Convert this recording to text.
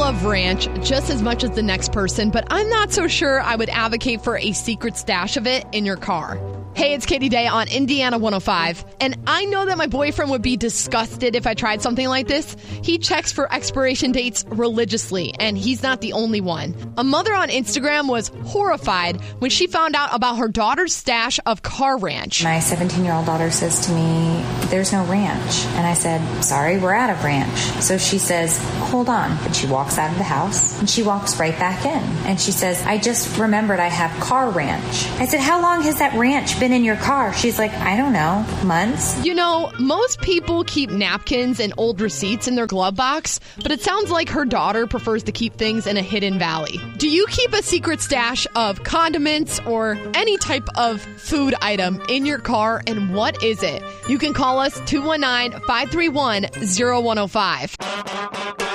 love ranch just as much as the next person, but I'm not so sure I would advocate for a secret stash of it in your car. Hey, it's Katie Day on Indiana 105, and I know that my boyfriend would be disgusted if I tried something like this. He checks for expiration dates religiously, and he's not the only one. A mother on Instagram was horrified when she found out about her daughter's stash of car ranch. My 17-year-old daughter says to me, "There's no ranch." And I said, "Sorry, we're out of ranch." So she says, "Hold on." And she walks out of the house, and she walks right back in. And she says, "I just remembered I have car ranch." I said, "How long has that ranch been in your car?" She's like, "I don't know, months." You know, most people keep napkins and old receipts in their glove box, but it sounds like her daughter prefers to keep things in a hidden valley. Do you keep a secret stash of condiments or any type of food item in your car, and what is it? You can call us 219-531-0105.